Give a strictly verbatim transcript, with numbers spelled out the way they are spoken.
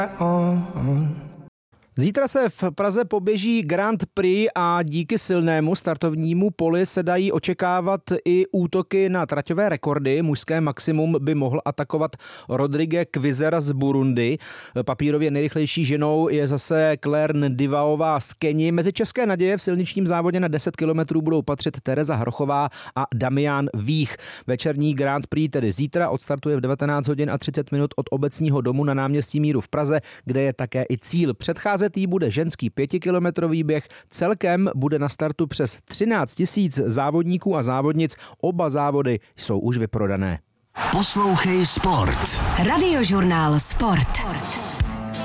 Zítra se v Praze poběží Grand Prix a díky silnému startovnímu poli se dají očekávat i útoky na traťové rekordy. Mužské maximum by mohl atakovat Rodrigue Kvizera z Burundi. Papírově nejrychlejší ženou je zase Claire Ndivaová z Keni. Mezi české naděje v silničním závodě na deset kilometrů budou patřit Tereza Hrochová a Damian Vích. Večerní Grand Prix tedy zítra odstartuje v devatenáct hodin a třicet minut od Obecního domu na náměstí Míru v Praze, kde je také i cíl. Předcházet jí bude ženský pětikilometrový běh. Celkem bude na startu přes třináct tisíc závodníků a závodnic. Oba závody jsou už vyprodané. Poslouchej Sport. Radiožurnál Sport.